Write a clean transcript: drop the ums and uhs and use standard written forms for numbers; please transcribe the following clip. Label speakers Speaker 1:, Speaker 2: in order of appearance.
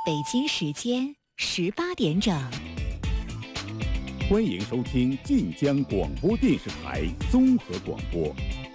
Speaker 1: 北京时间18点整。
Speaker 2: 欢迎收听晋江广播电视台综合广播。